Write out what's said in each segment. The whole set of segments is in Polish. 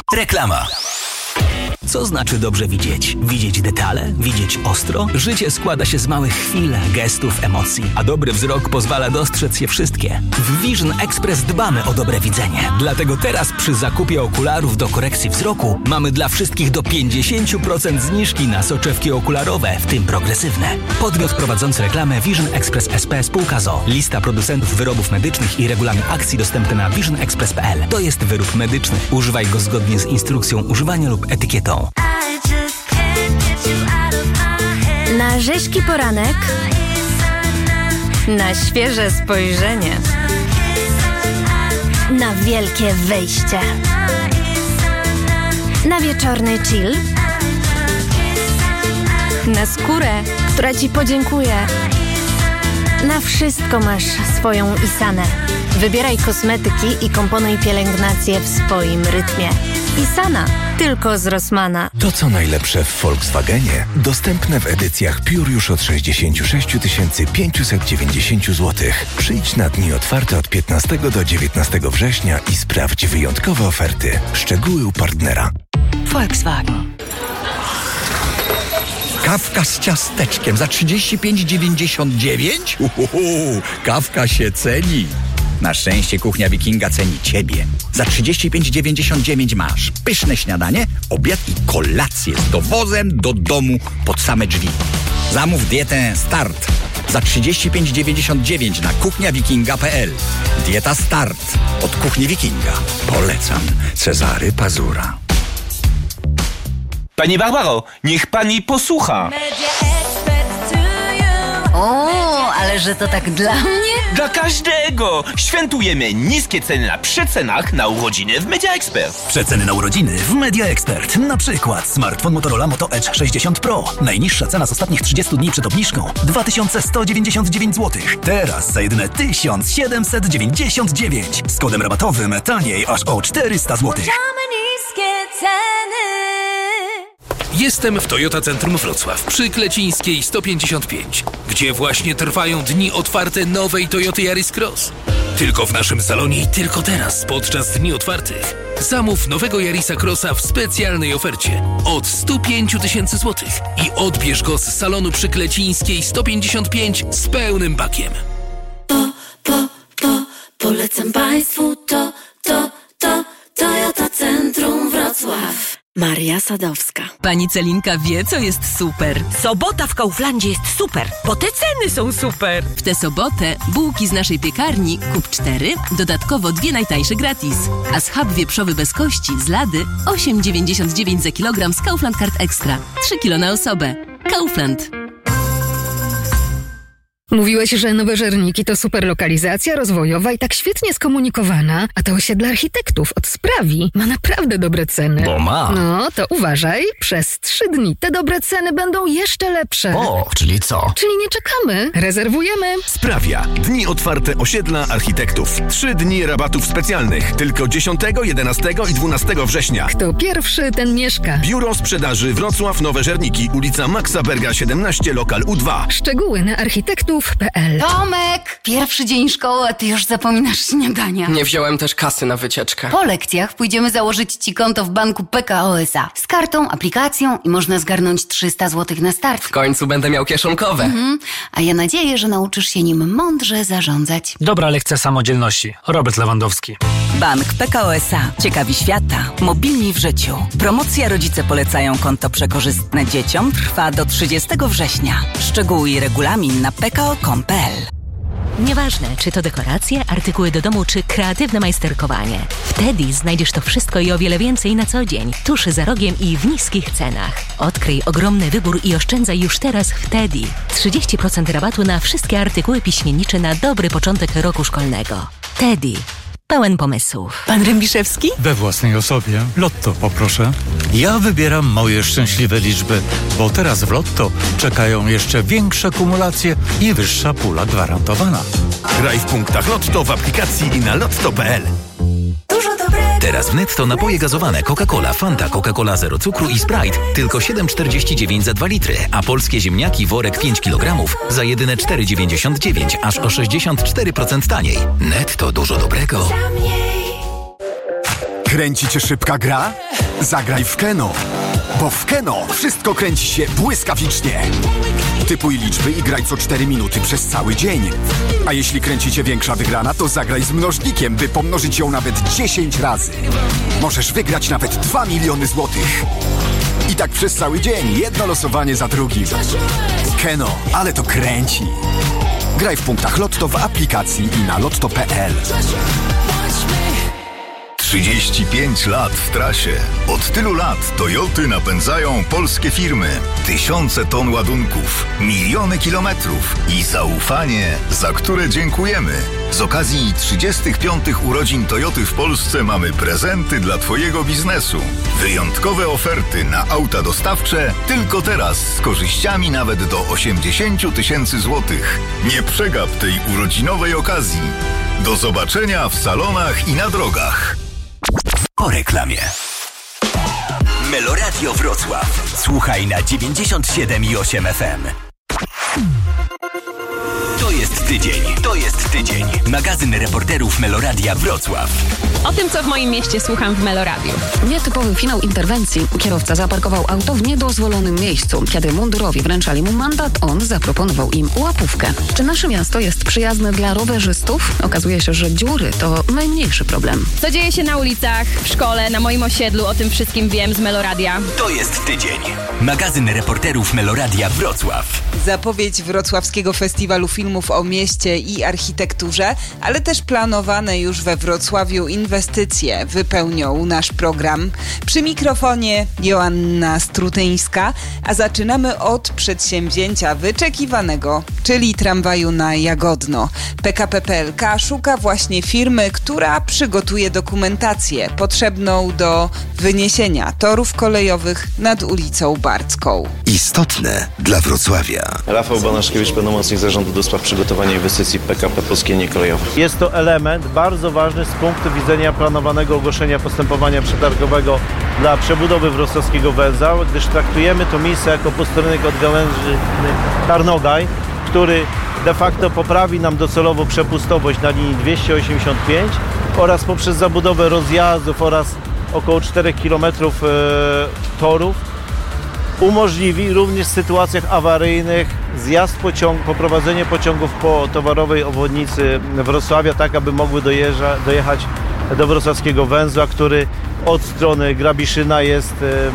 Reklama. Co znaczy dobrze widzieć? Widzieć detale? Widzieć ostro? Życie składa się z małych chwil, gestów, emocji, a dobry wzrok pozwala dostrzec je wszystkie. W Vision Express dbamy o dobre widzenie. Dlatego teraz przy zakupie okularów do korekcji wzroku mamy dla wszystkich do 50% zniżki na soczewki okularowe, w tym progresywne. Podmiot prowadzący reklamę Vision Express SP spółka ZOO. Lista producentów wyrobów medycznych i regulamin akcji dostępny na visionexpress.pl. To jest wyrób medyczny. Używaj go zgodnie z instrukcją używania lub etykietą. Na rzeźki poranek, na świeże spojrzenie, na wielkie wejście, na wieczorny chill, na skórę, która Ci podziękuje. Na wszystko masz swoją Isanę. Wybieraj kosmetyki i komponuj pielęgnację w swoim rytmie. Isana, tylko z Rossmana. To co najlepsze w Volkswagenie, dostępne w edycjach Pure już od 66 590 zł. Przyjdź na dni otwarte od 15 do 19 września i sprawdź wyjątkowe oferty. Szczegóły u partnera. Volkswagen. Kawka z ciasteczkiem za 35,99? Kawka się ceni. Na szczęście Kuchnia Wikinga ceni Ciebie. Za 35,99 masz pyszne śniadanie, obiad i kolację z dowozem do domu pod same drzwi. Zamów dietę Start za 35,99 na kuchniawikinga.pl. Dieta Start od Kuchni Wikinga. Polecam. Cezary Pazura. Pani Barbaro, niech pani posłucha. O, ale że to tak dla mnie? Dla każdego! Świętujemy niskie ceny na przecenach na urodziny w Media Expert. Przeceny na urodziny w Media Expert. Na przykład smartfon Motorola Moto Edge 60 Pro. Najniższa cena z ostatnich 30 dni przed obniżką 2199 zł. Teraz za jedyne 1799. Z kodem rabatowym taniej aż o 400 zł. niskie ceny. Jestem w Toyota Centrum Wrocław przy Klecińskiej 155, gdzie właśnie trwają dni otwarte nowej Toyoty Yaris Cross. Tylko w naszym salonie i tylko teraz, podczas dni otwartych. Zamów nowego Yarisa Crossa w specjalnej ofercie od 105 000 zł i odbierz go z salonu przy Klecińskiej 155 z pełnym bakiem. Polecam Państwu Toyota Centrum Wrocław. Maria Sadowska. Pani Celinka wie, co jest super. Sobota w Kauflandzie jest super, bo te ceny są super. W tę sobotę bułki z naszej piekarni kup 4, dodatkowo 2 najtańsze gratis. A schab wieprzowy bez kości z Lady 8,99 za kilogram z Kaufland Card Extra. 3 kilo na osobę. Kaufland. Mówiłeś, że Nowe Żerniki to super lokalizacja rozwojowa i tak świetnie skomunikowana, a to osiedle architektów od Sprawi ma naprawdę dobre ceny. Bo ma. No, to uważaj, przez 3 dni te dobre ceny będą jeszcze lepsze. O, czyli co? Czyli nie czekamy, rezerwujemy. Sprawia. Dni otwarte osiedla architektów. 3 dni rabatów specjalnych. Tylko 10, 11 i 12 września. Kto pierwszy, ten mieszka. Biuro sprzedaży Wrocław Nowe Żerniki, ulica Maxa Berga 17, lokal U2. Szczegóły na architektów.pl. Tomek! Pierwszy dzień szkoły, a ty już zapominasz śniadania. Nie wziąłem też kasy na wycieczkę. Po lekcjach pójdziemy założyć ci konto w banku PKO SA. Z kartą, aplikacją i można zgarnąć 300 zł na start. W końcu będę miał kieszonkowe. A ja nadzieję, że nauczysz się nim mądrze zarządzać. Dobra lekcja samodzielności. Robert Lewandowski. Bank PKO SA. Ciekawi świata. Mobilni w życiu. Promocja Rodzice polecają konto przekorzystne dzieciom trwa do 30 września. Szczegóły i regulamin na pko.com.pl. Nieważne, czy to dekoracje, artykuły do domu, czy kreatywne majsterkowanie. W Teddy znajdziesz to wszystko i o wiele więcej na co dzień, tuż za rogiem i w niskich cenach. Odkryj ogromny wybór i oszczędzaj już teraz w Teddy. 30% rabatu na wszystkie artykuły piśmiennicze na dobry początek roku szkolnego. Teddy. Pełen pomysłów. Pan Rębiszewski? We własnej osobie. Lotto poproszę. Ja wybieram moje szczęśliwe liczby, bo teraz w Lotto czekają jeszcze większe kumulacje i wyższa pula gwarantowana. Graj w punktach Lotto w aplikacji i na lotto.pl. Teraz w Netto napoje gazowane Coca-Cola, Fanta, Coca-Cola Zero Cukru i Sprite tylko 7,49 za 2 litry, a polskie ziemniaki worek 5 kg za jedyne 4,99, aż o 64% taniej. Netto, dużo dobrego. Kręci cię szybka gra? Zagraj w Keno. Bo w Keno wszystko kręci się błyskawicznie. Typuj liczby i graj co 4 minuty przez cały dzień. A jeśli kręci cię większa wygrana, to zagraj z mnożnikiem, by pomnożyć ją nawet 10 razy. Możesz wygrać nawet 2 miliony złotych. I tak przez cały dzień, jedno losowanie za drugim. Keno, ale to kręci. Graj w punktach Lotto w aplikacji i na lotto.pl. 35 lat w trasie. Od tylu lat Toyoty napędzają polskie firmy. Tysiące ton ładunków, miliony kilometrów i zaufanie, za które dziękujemy. Z okazji 35 urodzin Toyoty w Polsce mamy prezenty dla Twojego biznesu. Wyjątkowe oferty na auta dostawcze tylko teraz z korzyściami nawet do 80 000 złotych. Nie przegap tej urodzinowej okazji. Do zobaczenia w salonach i na drogach. Po reklamie. Meloradio Wrocław. Słuchaj na 97,8 FM. To jest tydzień. Magazyn reporterów Meloradia Wrocław. O tym, co w moim mieście słucham w Meloradiu. Nietypowy finał interwencji. Kierowca zaparkował auto w niedozwolonym miejscu. Kiedy mundurowi wręczali mu mandat, on zaproponował im łapówkę. Czy nasze miasto jest przyjazne dla rowerzystów? Okazuje się, że dziury to najmniejszy problem. Co dzieje się na ulicach, w szkole, na moim osiedlu, o tym wszystkim wiem z Meloradia. To jest tydzień. Magazyn reporterów Meloradia Wrocław. Zapowiedź Wrocławskiego Festiwalu Filmów o mieście i architekturze, ale też planowane już we Wrocławiu inwestycje wypełnią nasz program. Przy mikrofonie Joanna Strutyńska, a zaczynamy od przedsięwzięcia wyczekiwanego, czyli tramwaju na Jagodno. PKP PLK szuka właśnie firmy, która przygotuje dokumentację potrzebną do wyniesienia torów kolejowych nad ulicą Barcką. Istotne dla Wrocławia. Rafał Banaszkiewicz, pełnomocnik Zarządu do Spraw Przygotowania Inwestycji PKP Polskie Linie Kolejowe. Jest to element bardzo ważny z punktu widzenia planowanego ogłoszenia postępowania przetargowego dla przebudowy wrocławskiego węzła, gdyż traktujemy to miejsce jako posterunek od gałęzi Tarnogaj, który de facto poprawi nam docelowo przepustowość na linii 285 oraz poprzez zabudowę rozjazdów oraz około 4 km torów umożliwi również w sytuacjach awaryjnych zjazd poprowadzenie pociągów po towarowej obwodnicy Wrocławia, tak aby mogły dojechać do wrocławskiego węzła, który od strony Grabiszyna jest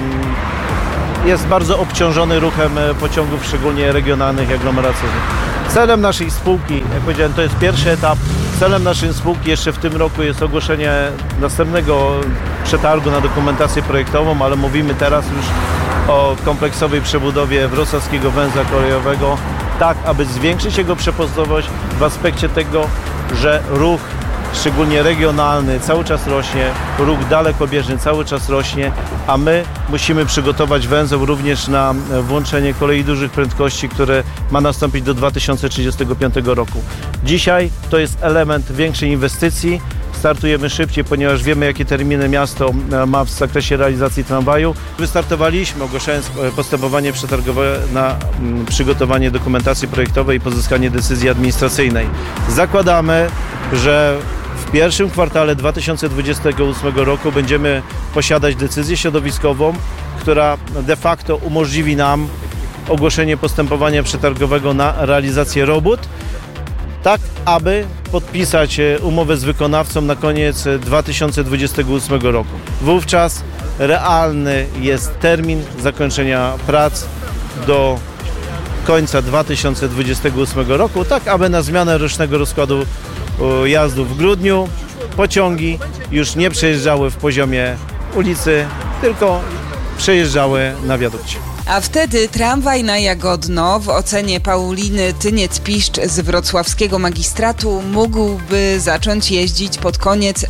bardzo obciążony ruchem pociągów, szczególnie regionalnych i aglomeracyjnych. Celem naszej spółki, jak powiedziałem, to jest pierwszy etap. Celem naszej spółki jeszcze w tym roku jest ogłoszenie następnego przetargu na dokumentację projektową, ale mówimy teraz już o kompleksowej przebudowie wrocławskiego węzła kolejowego, tak aby zwiększyć jego przepustowość w aspekcie tego, że ruch szczególnie regionalny cały czas rośnie, ruch dalekobieżny cały czas rośnie, a my musimy przygotować węzeł również na włączenie kolei dużych prędkości, które ma nastąpić do 2035 roku. Dzisiaj to jest element większej inwestycji. Startujemy szybciej, ponieważ wiemy, jakie terminy miasto ma w zakresie realizacji tramwaju. Wystartowaliśmy, ogłaszając postępowanie przetargowe na przygotowanie dokumentacji projektowej i pozyskanie decyzji administracyjnej. Zakładamy, że w pierwszym kwartale 2028 roku będziemy posiadać decyzję środowiskową, która de facto umożliwi nam ogłoszenie postępowania przetargowego na realizację robót, tak aby podpisać umowę z wykonawcą na koniec 2028 roku. Wówczas realny jest termin zakończenia prac do końca 2028 roku, tak aby na zmianę rocznego rozkładu jazdu w grudniu pociągi już nie przejeżdżały w poziomie ulicy, tylko przejeżdżały na wiadukcie. A wtedy tramwaj na Jagodno w ocenie Pauliny Tyniec-Piszcz z wrocławskiego magistratu mógłby zacząć jeździć pod koniec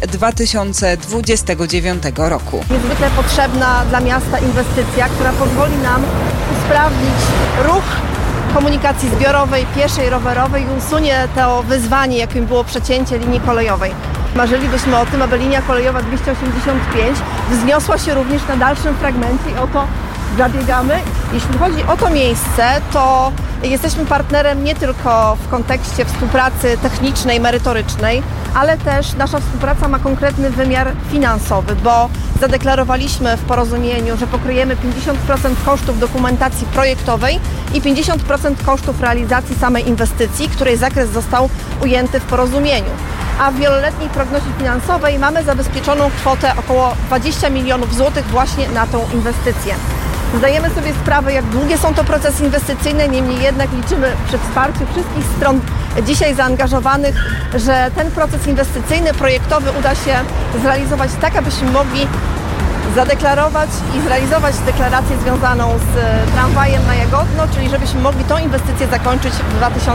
2029 roku. Niezwykle potrzebna dla miasta inwestycja, która pozwoli nam usprawnić ruch komunikacji zbiorowej, pieszej, rowerowej i usunie to wyzwanie, jakim było przecięcie linii kolejowej. Marzylibyśmy o tym, aby linia kolejowa 285 wzniosła się również na dalszym fragmencie i o to zabiegamy. Jeśli chodzi o to miejsce, to jesteśmy partnerem nie tylko w kontekście współpracy technicznej, merytorycznej, ale też nasza współpraca ma konkretny wymiar finansowy, bo zadeklarowaliśmy w porozumieniu, że pokryjemy 50% kosztów dokumentacji projektowej i 50% kosztów realizacji samej inwestycji, której zakres został ujęty w porozumieniu. A w wieloletniej prognozie finansowej mamy zabezpieczoną kwotę około 20 milionów złotych właśnie na tą inwestycję. Zdajemy sobie sprawę, jak długie są to procesy inwestycyjne, niemniej jednak liczymy przy wsparciu wszystkich stron dzisiaj zaangażowawanych, że ten proces inwestycyjny, projektowy uda się zrealizować tak, abyśmy mogli zadeklarować i zrealizować deklarację związaną z tramwajem na Jagodno, czyli żebyśmy mogli tą inwestycję zakończyć w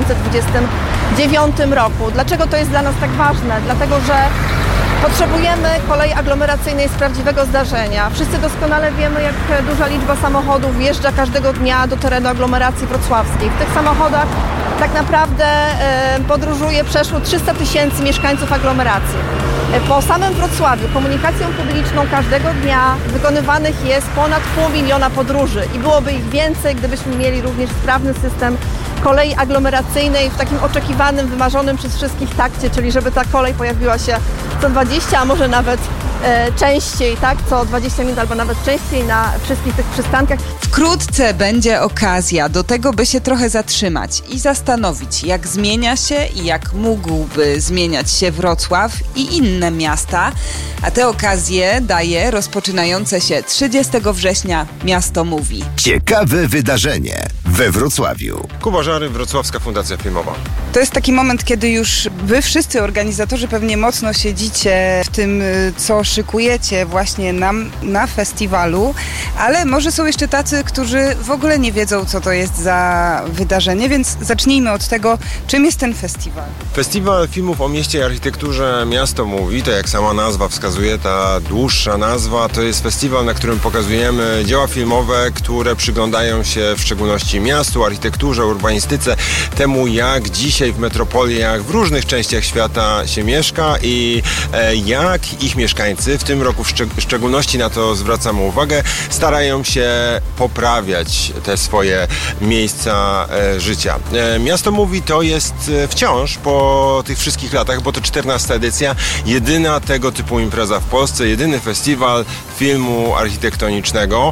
2029 roku. Dlaczego to jest dla nas tak ważne? Dlatego, że potrzebujemy kolei aglomeracyjnej z prawdziwego zdarzenia. Wszyscy doskonale wiemy, jak duża liczba samochodów wjeżdża każdego dnia do terenu aglomeracji wrocławskiej. W tych samochodach tak naprawdę podróżuje przeszło 300 000 mieszkańców aglomeracji. Po samym Wrocławiu komunikacją publiczną każdego dnia wykonywanych jest ponad 500 000 podróży i byłoby ich więcej, gdybyśmy mieli również sprawny system kolei aglomeracyjnej w takim oczekiwanym, wymarzonym przez wszystkich takcie, czyli żeby ta kolej pojawiła się co 20, a może nawet częściej, tak? Co 20 minut albo nawet częściej na wszystkich tych przystankach. Wkrótce będzie okazja do tego, by się trochę zatrzymać i zastanowić, jak zmienia się i jak mógłby zmieniać się Wrocław i inne miasta. A te okazje daje rozpoczynające się 30 września Miasto Mówi. Ciekawe wydarzenie we Wrocławiu. Kuba Żary, Wrocławska Fundacja Filmowa. To jest taki moment, kiedy już wy wszyscy organizatorzy pewnie mocno siedzicie w tym, co szykujecie właśnie nam na festiwalu, ale może są jeszcze tacy, którzy w ogóle nie wiedzą, co to jest za wydarzenie, więc zacznijmy od tego, czym jest ten festiwal. Festiwal Filmów o Mieście i Architekturze Miasto Mówi, to jak sama nazwa wskazuje, ta dłuższa nazwa, to jest festiwal, na którym pokazujemy dzieła filmowe, które przyglądają się w szczególności miastu, architekturze, urbanistyce, temu jak dzisiaj w metropoliach w różnych częściach świata się mieszka i jak ich mieszkańcy, w tym roku w szczególności na to zwracamy uwagę, starają się poprawiać te swoje miejsca życia. Miasto Mówi to jest wciąż po tych wszystkich latach, bo to 14. edycja, jedyna tego typu impreza w Polsce, jedyny festiwal filmu architektonicznego.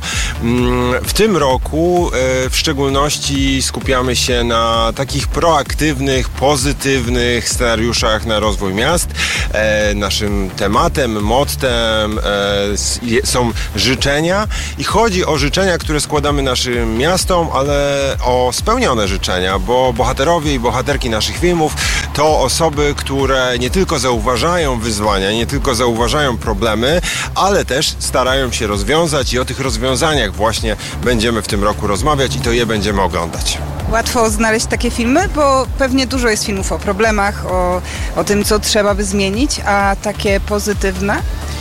W tym roku w szczególności skupiamy się na takich proaktywnych, pozytywnych scenariuszach na rozwój miast. Naszym tematem, mottem są życzenia i chodzi o życzenia, które składamy naszym miastom, ale o spełnione życzenia, bo bohaterowie i bohaterki naszych filmów to osoby, które nie tylko zauważają wyzwania, nie tylko zauważają problemy, ale też starają się rozwiązać i o tych rozwiązaniach właśnie będziemy w tym roku rozmawiać i to je będziemy oglądać. Łatwo znaleźć takie filmy, bo pewnie dużo jest filmów o problemach, o tym, co trzeba by zmienić, a takie pozytywne?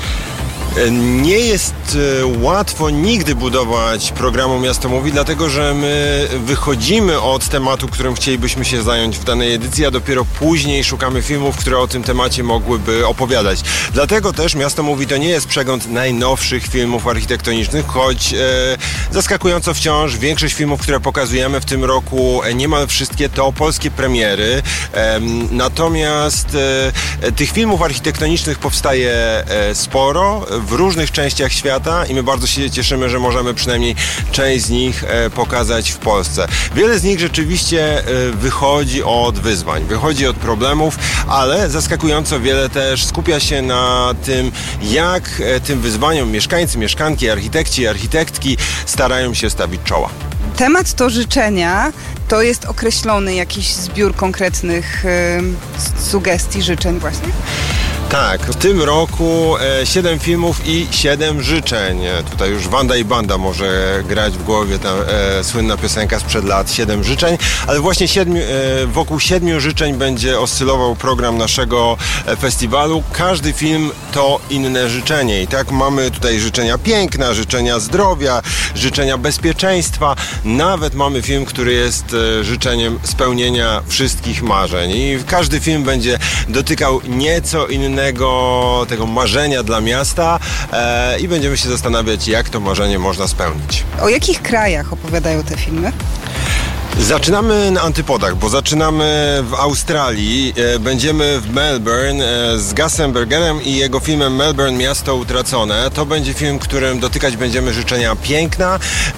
Nie jest łatwo nigdy budować programu Miasto Mówi, dlatego że my wychodzimy od tematu, którym chcielibyśmy się zająć w danej edycji, a dopiero później szukamy filmów, które o tym temacie mogłyby opowiadać. Dlatego też Miasto Mówi to nie jest przegląd najnowszych filmów architektonicznych, choć zaskakująco wciąż większość filmów, które pokazujemy w tym roku, niemal wszystkie to polskie premiery. Natomiast tych filmów architektonicznych powstaje sporo w różnych częściach świata i my bardzo się cieszymy, że możemy przynajmniej część z nich pokazać w Polsce. Wiele z nich rzeczywiście wychodzi od wyzwań, wychodzi od problemów, ale zaskakująco wiele też skupia się na tym, jak tym wyzwaniom mieszkańcy, mieszkanki, architekci, architektki starają się stawić czoła. Temat to życzenia, to jest określony jakiś zbiór konkretnych sugestii, życzeń właśnie? Tak, w tym roku 7 filmów i 7 życzeń. Tutaj już Wanda i Banda może grać w głowie, ta słynna piosenka sprzed lat, 7 życzeń, ale właśnie wokół 7 życzeń będzie oscylował program naszego festiwalu. Każdy film to inne życzenie i tak mamy tutaj życzenia piękna, życzenia zdrowia, życzenia bezpieczeństwa. Nawet mamy film, który jest życzeniem spełnienia wszystkich marzeń i każdy film będzie dotykał nieco innego tego marzenia dla miasta i będziemy się zastanawiać, jak to marzenie można spełnić. O jakich krajach opowiadają te filmy? Zaczynamy na antypodach, bo zaczynamy w Australii. Będziemy w Melbourne z Gusem Bergerem i jego filmem Melbourne Miasto Utracone. To będzie film, którym dotykać będziemy życzenia piękna,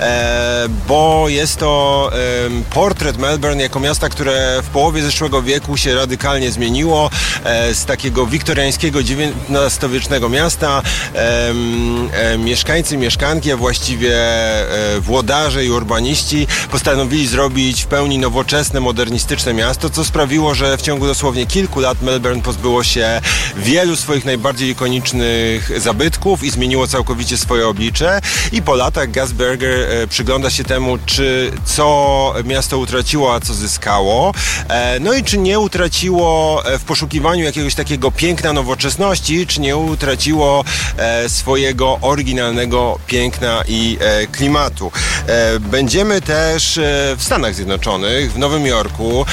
bo jest to portret Melbourne jako miasta, które w połowie zeszłego wieku się radykalnie zmieniło. Z takiego wiktoriańskiego XIX-wiecznego miasta mieszkańcy, mieszkanki, a właściwie włodarze i urbaniści postanowili zrobić w pełni nowoczesne, modernistyczne miasto, co sprawiło, że w ciągu dosłownie kilku lat Melbourne pozbyło się wielu swoich najbardziej ikonicznych zabytków i zmieniło całkowicie swoje oblicze. I po latach Gus Berger przygląda się temu, co miasto utraciło, a co zyskało. No i czy nie utraciło w poszukiwaniu jakiegoś takiego piękna nowoczesności, czy nie utraciło swojego oryginalnego piękna i klimatu. Będziemy też w Stanach Zjednoczonych, w Nowym Jorku.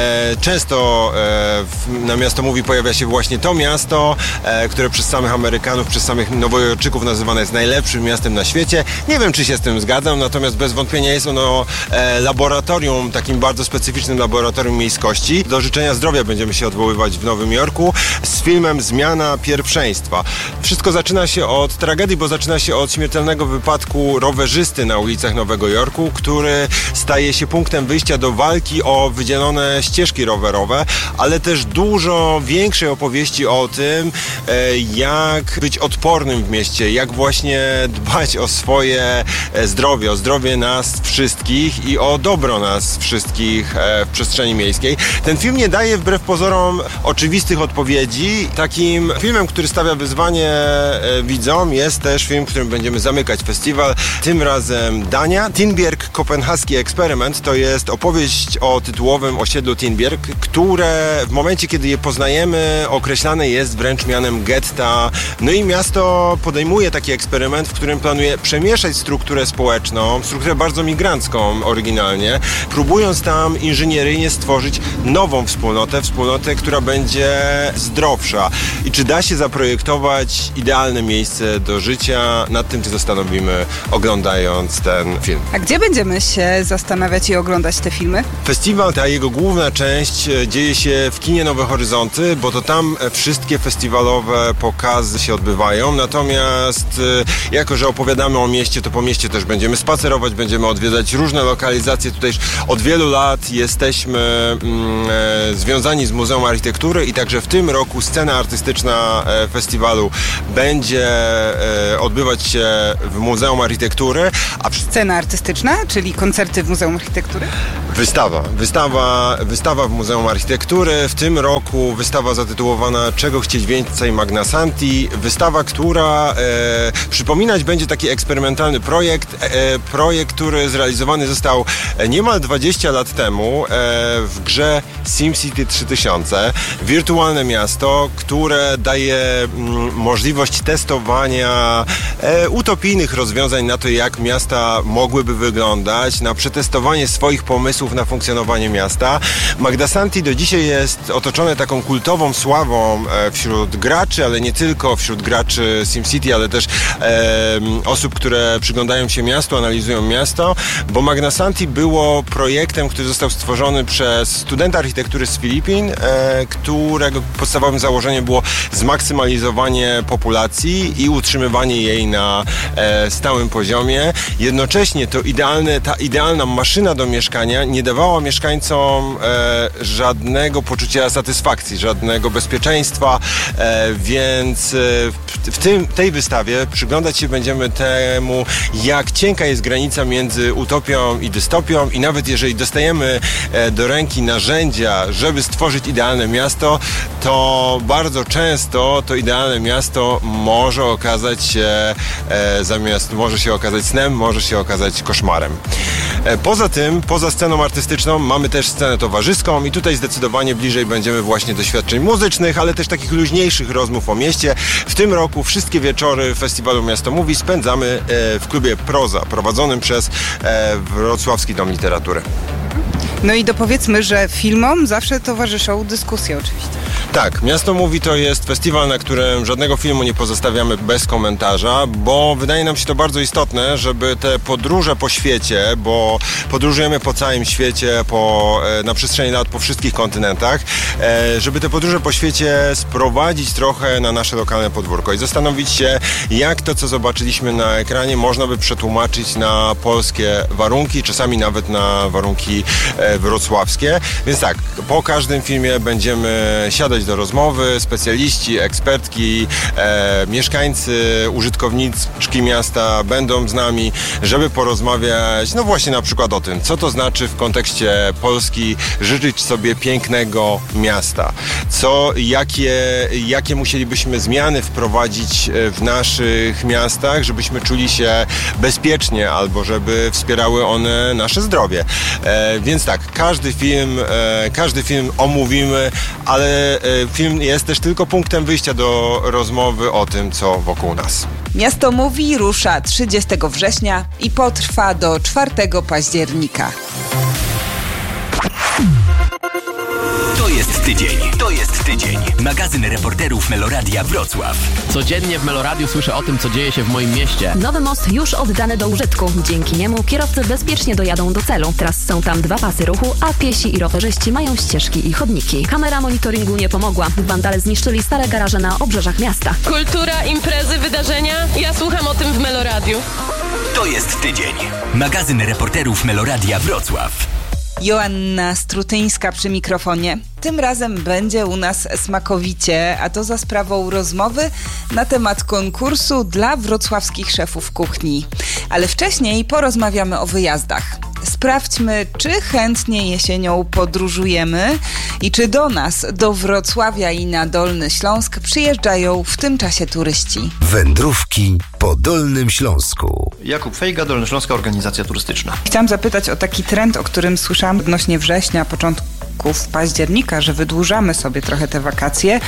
Często na Miasto Mówi pojawia się właśnie to miasto, które przez samych Amerykanów, przez samych Nowojorczyków nazywane jest najlepszym miastem na świecie. Nie wiem, czy się z tym zgadzam, natomiast bez wątpienia jest ono laboratorium, takim bardzo specyficznym laboratorium miejskości. Do życzenia zdrowia będziemy się odwoływać w Nowym Jorku z filmem Zmiana pierwszeństwa. Wszystko zaczyna się od tragedii, bo zaczyna się od śmiertelnego wypadku rowerzysty na ulicach Nowego Jorku, który staje się punktem wyjścia do walki o wydzielone ścieżki rowerowe, ale też dużo większej opowieści o tym, jak być odpornym w mieście, jak właśnie dbać o swoje zdrowie, o zdrowie nas wszystkich i o dobro nas wszystkich w przestrzeni miejskiej. Ten film nie daje wbrew pozorom oczywistych odpowiedzi. Takim filmem, który stawia wyzwanie widzom, jest też film, którym będziemy zamykać festiwal. Tym razem Dania. Tinbjerg, kopenhaski eksperyment, to jest opowieść o tytułowym osiedlu Tinbjerg, które w momencie, kiedy je poznajemy, określane jest wręcz mianem getta. No i miasto podejmuje taki eksperyment, w którym planuje przemieszać strukturę społeczną, strukturę bardzo migrancką oryginalnie, próbując tam inżynieryjnie stworzyć nową wspólnotę, która będzie zdrowsza. I czy da się zaprojektować idealne miejsce do życia? Nad tym się zastanowimy, oglądając ten film. A gdzie będziemy się zastanawiać i oglądać te filmy? Festiwal, ta jego główna część dzieje się w kinie Nowe Horyzonty, bo to tam wszystkie festiwalowe pokazy się odbywają. Natomiast jako, że opowiadamy o mieście, to po mieście też będziemy spacerować, będziemy odwiedzać różne lokalizacje. Tutaj od wielu lat jesteśmy związani z Muzeum Architektury i także w tym roku scena artystyczna festiwalu będzie odbywać się w Muzeum Architektury. Scena artystyczna, czyli koncerty w Muzeum Architektury? Wystawa w Muzeum Architektury. W tym roku wystawa zatytułowana Czego chcieć więcej Magna Santi. Wystawa, która przypominać będzie taki eksperymentalny projekt, który zrealizowany został niemal 20 lat temu w grze SimCity 3000. Wirtualne miasto, które daje możliwość testowania utopijnych rozwiązań na to, jak miasta mogłyby wyglądać, na przetestowanie swoich pomysłów na funkcjonowanie miasta. Magna Santi do dzisiaj jest otoczone taką kultową sławą wśród graczy, ale nie tylko wśród graczy SimCity, ale też osób, które przyglądają się miastu, analizują miasto, bo Magna Santi było projektem, który został stworzony przez studenta architektury z Filipin, którego podstawowym założeniem było zmaksymalizowanie populacji i utrzymywanie jej na stałym poziomie. Jednocześnie ta idealna maszyna do mieszkania nie dawała mieszkańcom żadnego satysfakcji, żadnego bezpieczeństwa, więc w tej wystawie przyglądać się będziemy temu, jak cienka jest granica między utopią i dystopią i nawet jeżeli dostajemy do ręki narzędzia, żeby stworzyć idealne miasto, to bardzo często to idealne miasto może okazać się może się okazać snem, może się okazać koszmarem. Poza tym, poza sceną artystyczną mamy też scenę towarzyską i tutaj zdecydowanie bliżej będziemy właśnie doświadczeń muzycznych, ale też takich luźniejszych rozmów o mieście. W tym roku wszystkie wieczory Festiwalu Miasto Mówi spędzamy w klubie Proza, prowadzonym przez Wrocławski Dom Literatury. No i dopowiedzmy, że filmom zawsze towarzyszą dyskusje oczywiście. Tak, Miasto Mówi to jest festiwal, na którym żadnego filmu nie pozostawiamy bez komentarza, bo wydaje nam się to bardzo istotne, żeby te podróże po świecie, bo podróżujemy po całym świecie, na przestrzeni lat po wszystkich kontynentach, żeby te podróże po świecie sprowadzić trochę na nasze lokalne podwórko i zastanowić się, jak to, co zobaczyliśmy na ekranie, można by przetłumaczyć na polskie warunki, czasami nawet na warunki wrocławskie. Więc tak, po każdym filmie będziemy siadać do rozmowy, specjaliści, ekspertki, mieszkańcy, użytkowniczki miasta będą z nami, żeby porozmawiać, no właśnie na przykład o tym, co to znaczy w kontekście Polski życzyć sobie pięknego miasta, jakie musielibyśmy zmiany wprowadzić w naszych miastach, żebyśmy czuli się bezpiecznie albo żeby wspierały one nasze zdrowie. Więc tak, każdy film omówimy, ale film jest też tylko punktem wyjścia do rozmowy o tym, co wokół nas. Miasto Mówi rusza 30 września i potrwa do 4 października. To jest tydzień. Magazyn reporterów Meloradia Wrocław. Codziennie w Meloradiu słyszę o tym, co dzieje się w moim mieście. Nowy most już oddany do użytku. Dzięki niemu kierowcy bezpiecznie dojadą do celu. Teraz są tam 2 pasy ruchu, a piesi i rowerzyści mają ścieżki i chodniki. Kamera monitoringu nie pomogła. Wandale zniszczyli stare garaże na obrzeżach miasta. Kultura, imprezy, wydarzenia. Ja słucham o tym w Meloradiu. To jest tydzień. Magazyn reporterów Meloradia Wrocław. Joanna Strutyńska przy mikrofonie. Tym razem będzie u nas smakowicie, a to za sprawą rozmowy na temat konkursu dla wrocławskich szefów kuchni. Ale wcześniej porozmawiamy o wyjazdach. Sprawdźmy, czy chętnie jesienią podróżujemy i czy do nas, do Wrocławia i na Dolny Śląsk przyjeżdżają w tym czasie turyści. Wędrówki po Dolnym Śląsku. Jakub Fejga, Dolnośląska Organizacja Turystyczna. Chciałam zapytać o taki trend, o którym słyszałam odnośnie września, początków października, że wydłużamy sobie trochę te wakacje,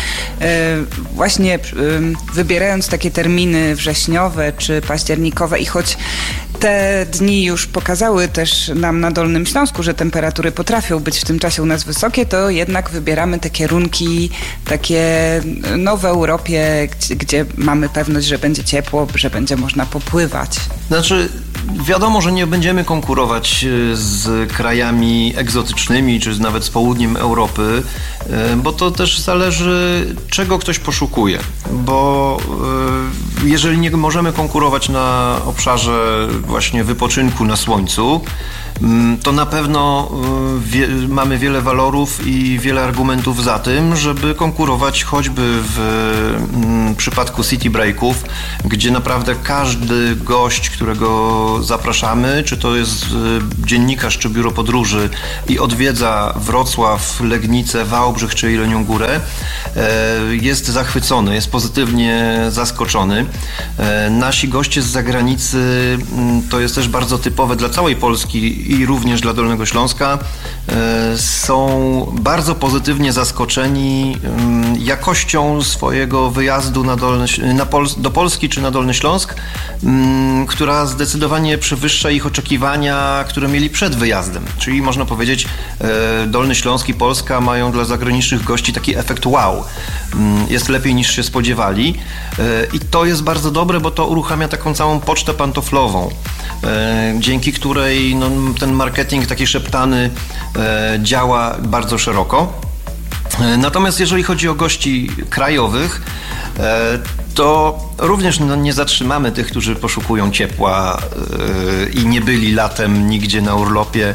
właśnie wybierając takie terminy wrześniowe czy październikowe i choć te dni już pokazały też nam na Dolnym Śląsku, że temperatury potrafią być w tym czasie u nas wysokie, to jednak wybieramy te kierunki takie w Europie, gdzie mamy pewność, że będzie ciepło, że będzie można popływać. Znaczy, wiadomo, że nie będziemy konkurować z krajami egzotycznymi, czy nawet z południem Europy, bo to też zależy, czego ktoś poszukuje. Bo jeżeli nie możemy konkurować na obszarze właśnie wypoczynku na słońcu, to na pewno mamy wiele walorów i wiele argumentów za tym, żeby konkurować choćby w przypadku city breaków, gdzie naprawdę każdy gość, którego zapraszamy, czy to jest dziennikarz, czy biuro podróży i odwiedza Wrocław, Legnicę, Wałbrzych czy Jelenią Górę, jest zachwycony, jest pozytywnie zaskoczony. Nasi goście z zagranicy, to jest też bardzo typowe dla całej Polski i również dla Dolnego Śląska, są bardzo pozytywnie zaskoczeni jakością swojego wyjazdu do Polski czy na Dolny Śląsk, która zdecydowanie przewyższa ich oczekiwania, które mieli przed wyjazdem. Czyli można powiedzieć, Dolny Śląsk i Polska mają dla zagranicznych gości taki efekt wow. Jest lepiej niż się spodziewali i to jest bardzo dobre, bo to uruchamia taką całą pocztę pantoflową, dzięki której ten marketing taki szeptany działa bardzo szeroko. Natomiast jeżeli chodzi o gości krajowych, to również nie zatrzymamy tych, którzy poszukują ciepła i nie byli latem nigdzie na urlopie.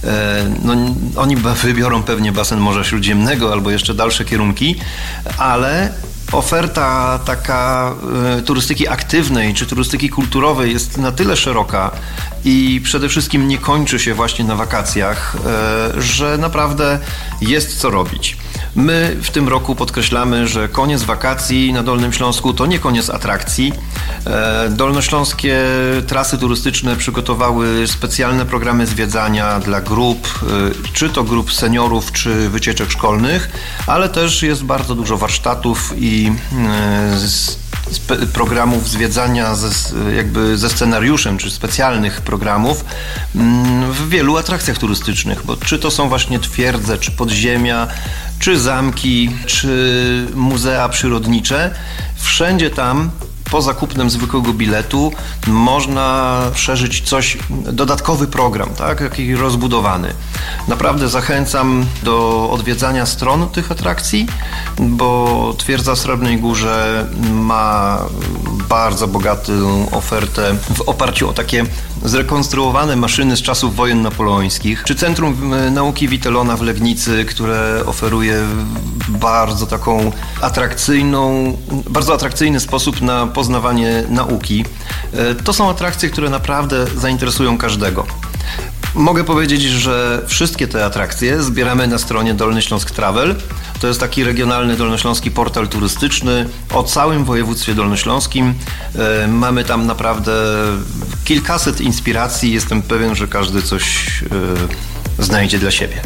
Oni wybiorą pewnie basen Morza Śródziemnego albo jeszcze dalsze kierunki, ale oferta taka turystyki aktywnej czy turystyki kulturowej jest na tyle szeroka i przede wszystkim nie kończy się właśnie na wakacjach, że naprawdę jest co robić. My w tym roku podkreślamy, że koniec wakacji na Dolnym Śląsku to nie koniec atrakcji. Dolnośląskie trasy turystyczne przygotowały specjalne programy zwiedzania dla grup, czy to grup seniorów, czy wycieczek szkolnych, ale też jest bardzo dużo warsztatów i programów zwiedzania ze scenariuszem, czy specjalnych programów w wielu atrakcjach turystycznych, bo czy to są właśnie twierdze, czy podziemia, czy zamki, czy muzea przyrodnicze, wszędzie tam poza kupnem zwykłego biletu można przeżyć dodatkowy program, tak? Jakiś rozbudowany. Naprawdę zachęcam do odwiedzania stron tych atrakcji, bo Twierdza w Srebrnej Górze ma bardzo bogatą ofertę w oparciu o takie zrekonstruowane maszyny z czasów wojen napoleońskich, czy Centrum Nauki Witelona w Legnicy, które oferuje bardzo atrakcyjny sposób na poznawanie nauki. To są atrakcje, które naprawdę zainteresują każdego. Mogę powiedzieć, że wszystkie te atrakcje zbieramy na stronie Dolny Śląsk Travel. To jest taki regionalny dolnośląski portal turystyczny o całym województwie dolnośląskim. Mamy tam naprawdę kilkaset inspiracji. Jestem pewien, że każdy coś znajdzie dla siebie.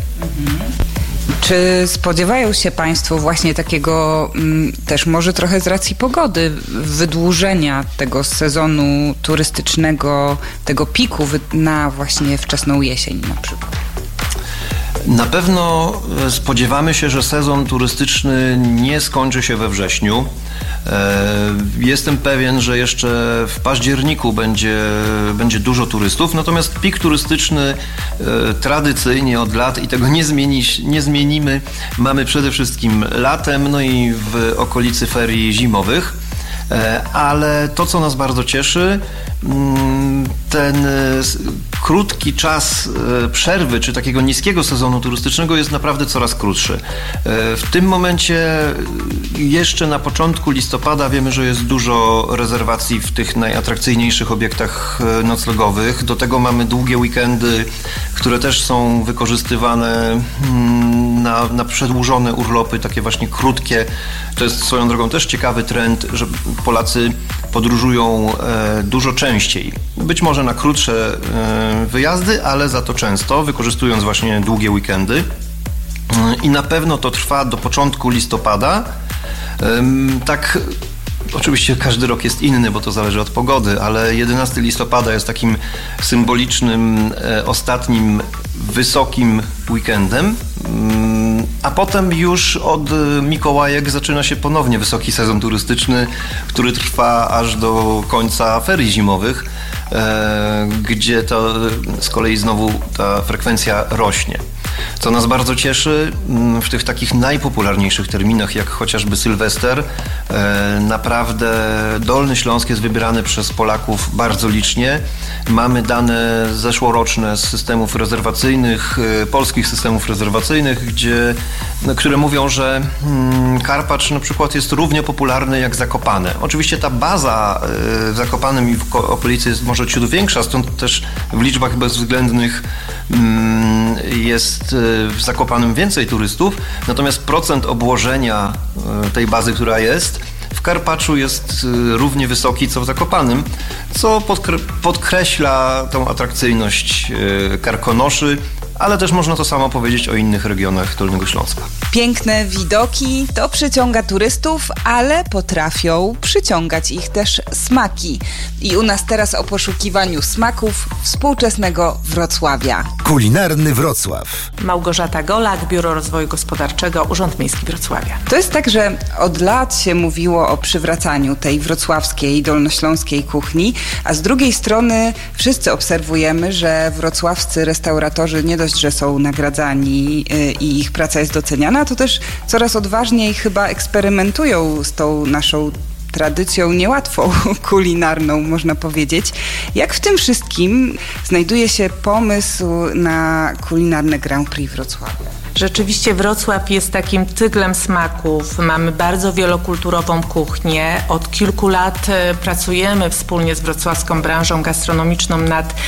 Czy spodziewają się Państwo właśnie takiego, też może trochę z racji pogody, wydłużenia tego sezonu turystycznego, tego piku na właśnie wczesną jesień na przykład? Na pewno spodziewamy się, że sezon turystyczny nie skończy się we wrześniu. Jestem pewien, że jeszcze w październiku będzie dużo turystów, natomiast pik turystyczny tradycyjnie od lat i tego nie zmienimy. Mamy przede wszystkim latem, no i w okolicy ferii zimowych. Ale to, co nas bardzo cieszy, ten krótki czas przerwy, czy takiego niskiego sezonu turystycznego jest naprawdę coraz krótszy. W tym momencie, jeszcze na początku listopada, wiemy, że jest dużo rezerwacji w tych najatrakcyjniejszych obiektach noclegowych. Do tego mamy długie weekendy, które też są wykorzystywane na przedłużone urlopy, takie właśnie krótkie. To jest swoją drogą też ciekawy trend, że Polacy podróżują dużo częściej. Być może na krótsze wyjazdy, ale za to często, wykorzystując właśnie długie weekendy. I na pewno to trwa do początku listopada. Tak, oczywiście każdy rok jest inny, bo to zależy od pogody, ale 11 listopada jest takim symbolicznym, ostatnim, wysokim weekendem. A potem już od Mikołajek zaczyna się ponownie wysoki sezon turystyczny, który trwa aż do końca ferii zimowych, gdzie to z kolei znowu ta frekwencja rośnie. Co nas bardzo cieszy, w tych takich najpopularniejszych terminach, jak chociażby Sylwester, naprawdę Dolny Śląsk jest wybierany przez Polaków bardzo licznie. Mamy dane zeszłoroczne z systemów rezerwacyjnych, polskich systemów rezerwacyjnych, które mówią, że Karpacz na przykład jest równie popularny jak Zakopane. Oczywiście ta baza w Zakopanem i w okolicy jest może ciut większa, stąd też w liczbach bezwzględnych jest w Zakopanem więcej turystów, natomiast procent obłożenia tej bazy, która jest, w Karpaczu jest równie wysoki co w Zakopanem, co podkreśla tą atrakcyjność Karkonoszy, ale też można to samo powiedzieć o innych regionach Dolnego Śląska. Piękne widoki to przyciąga turystów, ale potrafią przyciągać ich też smaki. I u nas teraz o poszukiwaniu smaków współczesnego Wrocławia. Kulinarny Wrocław. Małgorzata Golak, Biuro Rozwoju Gospodarczego, Urząd Miejski Wrocławia. To jest tak, że od lat się mówiło o przywracaniu tej wrocławskiej, dolnośląskiej kuchni, a z drugiej strony wszyscy obserwujemy, że wrocławscy restauratorzy nie dość, że są nagradzani i ich praca jest doceniana, to też coraz odważniej chyba eksperymentują z tą naszą tradycją niełatwą kulinarną, można powiedzieć. Jak w tym wszystkim znajduje się pomysł na kulinarne Grand Prix Wrocławia? Rzeczywiście Wrocław jest takim tyglem smaków. Mamy bardzo wielokulturową kuchnię. Od kilku lat pracujemy wspólnie z wrocławską branżą gastronomiczną nad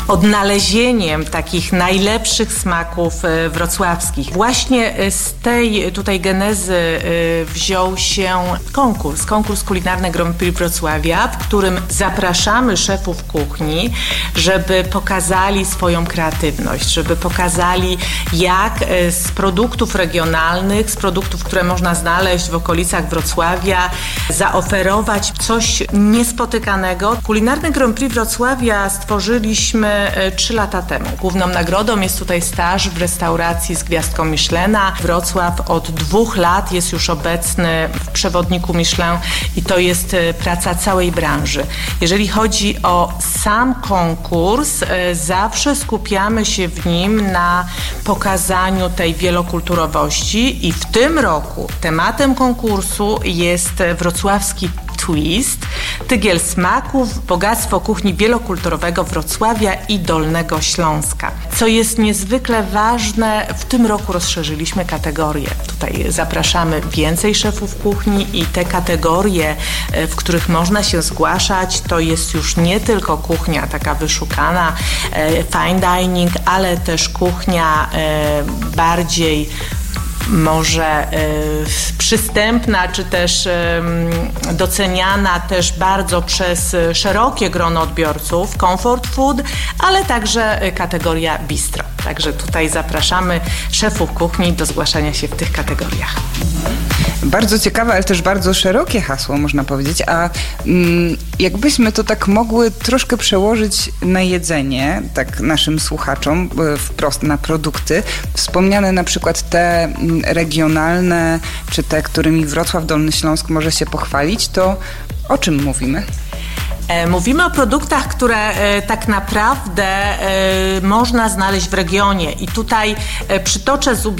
odnalezieniem takich najlepszych smaków wrocławskich. Właśnie z tej tutaj genezy wziął się konkurs kulinarny Grand Prix Wrocławia, w którym zapraszamy szefów kuchni, żeby pokazali swoją kreatywność, żeby pokazali, jak z produktów regionalnych, z produktów, które można znaleźć w okolicach Wrocławia, zaoferować coś niespotykanego. Kulinarny Grand Prix Wrocławia stworzyliśmy 3 lata temu. Główną nagrodą jest tutaj staż w restauracji z gwiazdką Michelina. Wrocław od 2 lat jest już obecny w przewodniku Michelin i to jest praca całej branży. Jeżeli chodzi o sam konkurs, zawsze skupiamy się w nim na pokazaniu tej wielokulturowości i w tym roku tematem konkursu jest wrocławski twist, tygiel smaków, bogactwo kuchni wielokulturowego Wrocławia i Dolnego Śląska. Co jest niezwykle ważne, w tym roku rozszerzyliśmy kategorie. Tutaj zapraszamy więcej szefów kuchni i te kategorie, w których można się zgłaszać, to jest już nie tylko kuchnia taka wyszukana, fine dining, ale też kuchnia bardziej może przystępna, czy też doceniana też bardzo przez szerokie grono odbiorców, comfort food, ale także kategoria bistro. Także tutaj zapraszamy szefów kuchni do zgłaszania się w tych kategoriach. Bardzo ciekawe, ale też bardzo szerokie hasło, można powiedzieć. A jakbyśmy to tak mogły troszkę przełożyć na jedzenie, tak naszym słuchaczom, wprost na produkty, wspomniane na przykład te regionalne, czy te, którymi Wrocław, Dolny Śląsk może się pochwalić, to o czym mówimy? Mówimy o produktach, które tak naprawdę można znaleźć w regionie i tutaj przytoczę z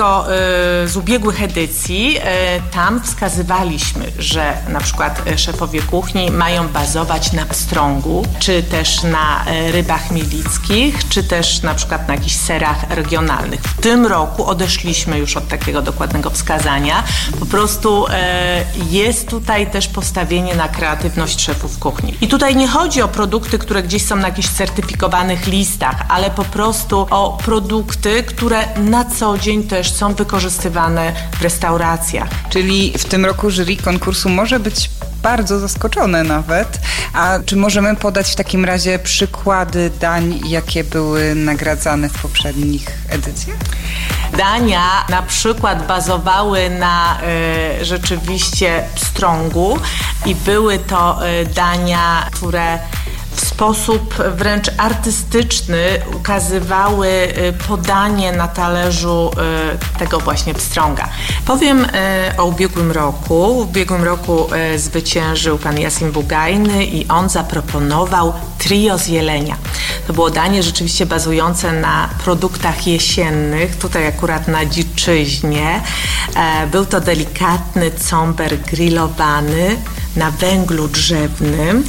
ubiegłych edycji. Tam wskazywaliśmy, że na przykład szefowie kuchni mają bazować na pstrągu, czy też na rybach mielickich, czy też na przykład na jakichś serach regionalnych. W tym roku odeszliśmy już od takiego dokładnego wskazania. Po prostu jest tutaj też postawienie na kreatywność szefów kuchni. I tutaj nie chodzi o produkty, które gdzieś są na jakichś certyfikowanych listach, ale po prostu o produkty, które na co dzień też są wykorzystywane w restauracjach. Czyli w tym roku jury konkursu może być bardzo zaskoczone nawet. A czy możemy podać w takim razie przykłady dań, jakie były nagradzane w poprzednich edycjach? Dania na przykład bazowały na rzeczywiście pstrągu i były to dania, które w sposób wręcz artystyczny ukazywały podanie na talerzu tego właśnie pstrąga. Powiem o ubiegłym roku. W ubiegłym roku zwyciężył pan Jasim Bugajny i on zaproponował trio z jelenia. To było danie rzeczywiście bazujące na produktach jesiennych, tutaj akurat na dziczyźnie. Był to delikatny cąber grillowany na węglu drzewnym,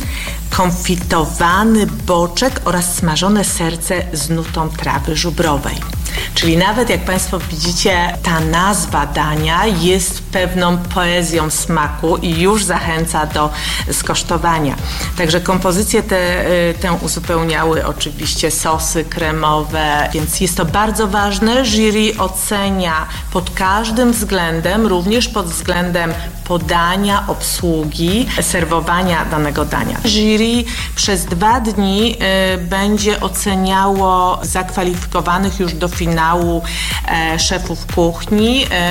konfitowany boczek oraz smażone serce z nutą trawy żubrowej. Czyli nawet jak Państwo widzicie, ta nazwa dania jest pewną poezją smaku i już zachęca do skosztowania. Także kompozycje tę uzupełniały oczywiście sosy kremowe, więc jest to bardzo ważne. Jury ocenia pod każdym względem, również pod względem podania, obsługi, serwowania danego dania. Jury przez 2 dni będzie oceniało zakwalifikowanych już do finału szefów kuchni.